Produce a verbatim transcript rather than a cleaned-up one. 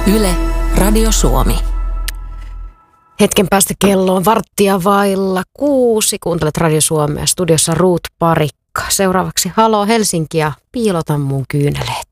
Yle, Radio Suomi. Hetken päästä kello on varttia vailla kuusi. Kuuntelet Radio Suomea. Studiossa Ruut Parikka. Seuraavaksi Halo Helsinki ja Piilotan mun kyyneleet.